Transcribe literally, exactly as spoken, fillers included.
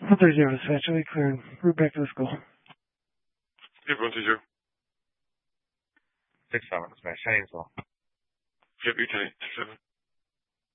one thirty dispatch, I'll be clearing. Route back to the school. Yep, one two zero. Six seven dispatch, Haynesville. Yep, you can. Six seven.